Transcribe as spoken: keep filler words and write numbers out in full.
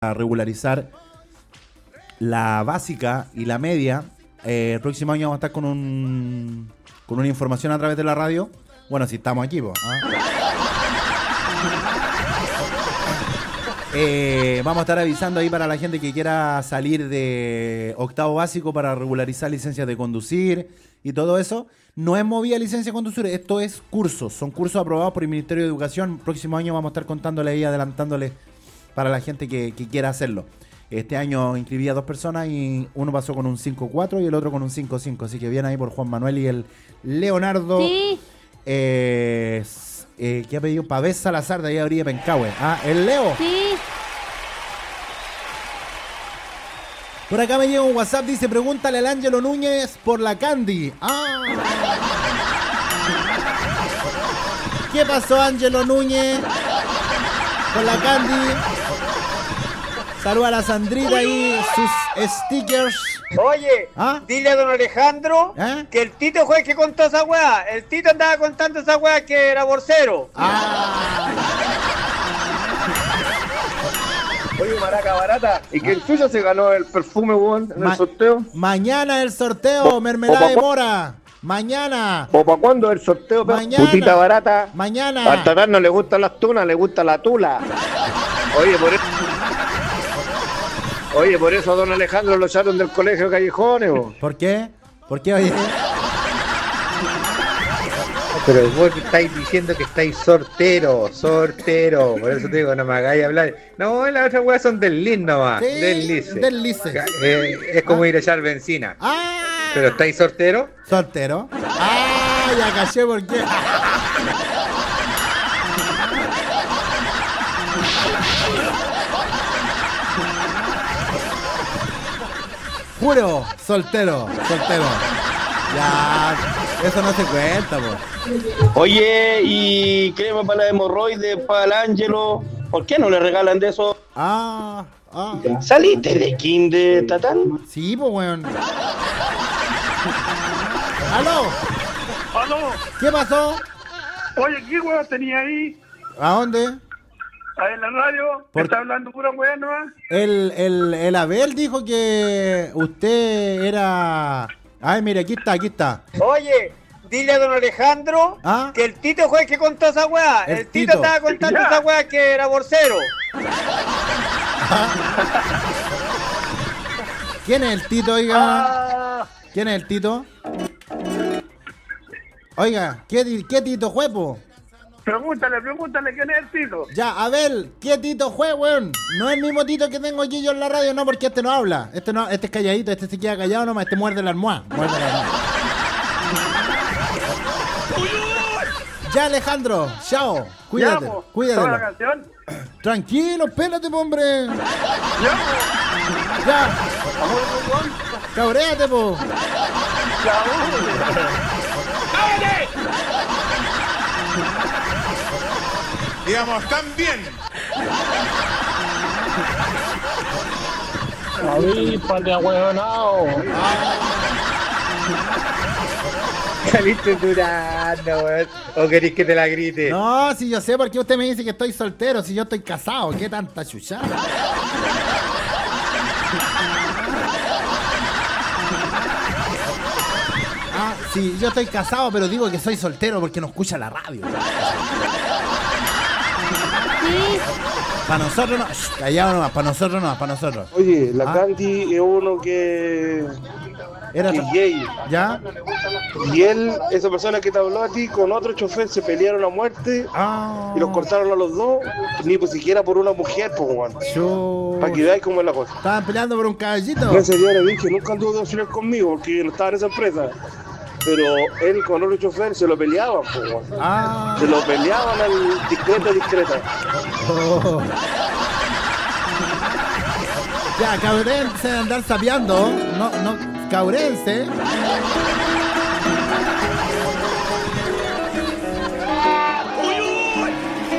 a regularizar la básica y la media. Eh, el próximo año vamos a estar con un con una información a través de la radio. Bueno, si estamos aquí, pues. ¿Ah? Eh, vamos a estar avisando ahí para la gente que quiera salir de octavo básico para regularizar licencias de conducir y todo eso. No es movida licencia de conducir, esto es cursos. Son cursos aprobados por el Ministerio de Educación. Próximo año vamos a estar contándole y adelantándole para la gente que, que quiera hacerlo. Este año inscribí a dos personas y uno pasó con un cinco cuatro y el otro con un cinco cinco. Así que bien ahí por Juan Manuel y el Leonardo. Sí. Eh, eh, ¿Qué ha pedido? Pavés Salazar de ahí abría Pencahue. Ah, el Leo. Sí. Por acá me llega un WhatsApp, dice, pregúntale al Ángelo Núñez por la Candy. Ah. ¿Qué pasó, Ángelo Núñez? Con la Candy. Saluda a la Sandrita ahí, sus stickers. Oye, ¿Ah? dile a don Alejandro ¿Eh? que el Tito fue el que contó esa weá. El Tito andaba contando esa weá que era borcero. Ah. Oye, maraca barata, ¿y que el suyo se ganó el perfume, weón, en Ma- el sorteo? Mañana el sorteo, mermelada de mora. Mañana. ¿O para cuándo el sorteo, pe? Mañana. Putita barata. Mañana. Al Tatán no le gustan las tunas, le gusta la tula. Oye, por eso... Oye, por eso a don Alejandro lo echaron del colegio de Callejones, weón. ¿Por qué? ¿Por qué, oye? Pero vos estáis diciendo que estáis sortero, sortero. Por eso te digo, no me hagáis hablar. No, las otras weas son del L I C nomás. Sí, del Lice. del Lice. Eh, es como ir a echar benzina. ¡Ah! Pero estáis sortero. Soltero. ¡Ah! Ya caché por qué. Juro, soltero, soltero. Ya, eso no se cuenta, po. Oye, y crema para la hemorroides para el Ángelo, ¿por qué no le regalan de eso? Ah, ah. ¿Saliste de kinder, Tatán? Sí, pues, weón. ¿Aló? ¿Aló? ¿Qué pasó? Oye, ¿qué hueá tenía ahí? ¿A dónde? Ahí en la radio. Por- ¿Está hablando pura hueá nomás? El, el, el Abel dijo que usted era... Ay, mire, aquí está, aquí está. Oye, dile a don Alejandro ¿Ah? que el Tito fue el que contó esa weá. El El, Tito, Tito. andaba contando Ya. esa weá que era borcero. ¿Quién es el Tito, oiga? Ah, ¿Quién es el Tito? Oiga, ¿qué, ti- qué Tito fue, po? pregúntale, pregúntale quién es el Tito. Ya, Abel, ¿qué Tito fue, weón? No es el mismo Tito que tengo aquí yo en la radio, no, porque este no habla. Este no, este es calladito, este se queda callado nomás, este muerde la almohada. Muerde la almohada. Ya, Alejandro, chao. Cuídate, Ya, po. cuídate. ¿Toda la canción? Tranquilo, espérate, po, hombre. Ya, po. Ya, Vamos, huevón. cabréate, po. Ya, vamos. Digamos, también. Avispa de ahueonao. Saliste durando, weón. ¿O querés que te la grite? No, si yo sé por qué usted me dice que estoy soltero, si yo estoy casado, ¿qué tanta chuchada? Ah, sí, yo estoy casado, pero digo que soy soltero porque no escucha la radio. Sí. Para nosotros no, shh, callado nomás, para nosotros no, para nosotros. Oye, la Ah. Candy es uno que... Era que to- es gay. ¿Ya? Y él, esa persona que te habló a ti, con otro chofer se pelearon a muerte Ah, y los cortaron a los dos, ni pues siquiera por una mujer, pues, weón. yo... Para que veáis cómo es la cosa. Estaban peleando por un caballito. No, ese día le dije, nunca anduvo de auxiliar conmigo porque yo no estaba en esa empresa. Pero él con otro chofer se lo peleaban, pues, weón. Ah, Se lo peleaban al discreto discreta. oh. Ya, cabrense de andar sapeando. No, no, cabrense.